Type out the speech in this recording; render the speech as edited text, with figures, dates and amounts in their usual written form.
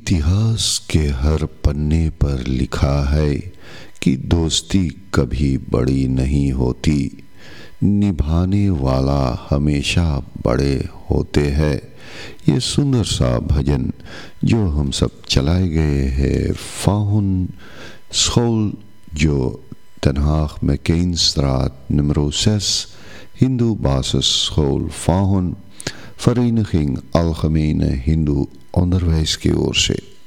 इतिहास के हर पन्ने पर लिखा है कि दोस्ती कभी बड़ी नहीं होती, निभाने वाला हमेशा बड़े होते हैं। ये सुंदर सा भजन जो हम सब चलाए गए हैं फाहुन school जो Den Haag Mekeenstraat nummer 6 Hindoe Basisschool Fahun Vereniging Algemene Hindoe Onderwijs की ओर से।